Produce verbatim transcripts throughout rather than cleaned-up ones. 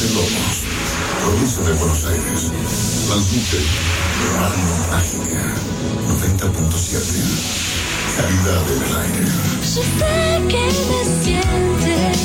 de Lobos, provincia de Buenos Aires. Transmite Radio Mágica noventa punto siete. Calidad en el aire. Yo sé que me sientes.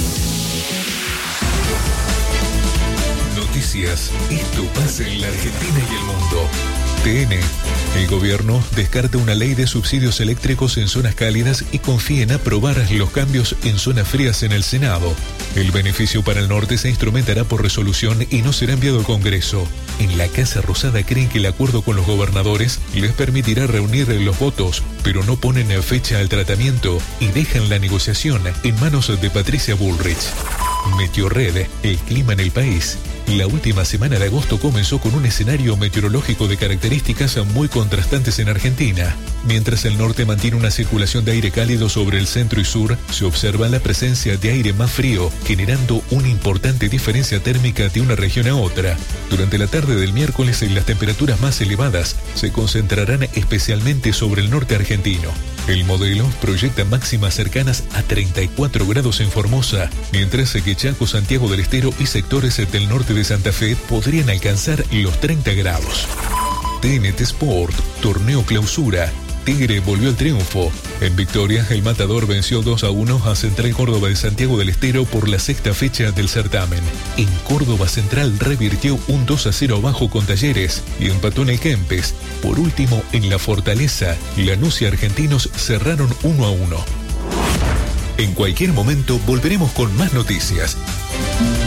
Noticias. Esto pasa en la Argentina y el mundo. T N. El gobierno descarta una ley de subsidios eléctricos en zonas cálidas y confía en aprobar los cambios en zonas frías en el Senado. El beneficio para el norte se instrumentará por resolución y no será enviado al Congreso. En la Casa Rosada creen que el acuerdo con los gobernadores les permitirá reunir los votos, pero no ponen fecha al tratamiento y dejan la negociación en manos de Patricia Bullrich. Meteorred, el clima en el país. La última semana de agosto comenzó con un escenario meteorológico de características muy contrastantes en Argentina. Mientras el norte mantiene una circulación de aire cálido sobre el centro y sur, se observa la presencia de aire más frío, generando una importante diferencia térmica de una región a otra. Durante la tarde del miércoles, las temperaturas más elevadas se concentrarán especialmente sobre el norte argentino. El modelo proyecta máximas cercanas a treinta y cuatro grados en Formosa, mientras que Chaco, Santiago del Estero y sectores del norte de Santa Fe podrían alcanzar los treinta grados. T N T Sport, torneo clausura. Tigre volvió al triunfo. En Victoria, el Matador venció dos a uno a Central Córdoba de Santiago del Estero por la sexta fecha del certamen. En Córdoba, Central revirtió un dos a cero abajo con Talleres y empató en el Kempes. Por último, en La Fortaleza, Lanús y Argentinos cerraron uno a uno. En cualquier momento volveremos con más noticias.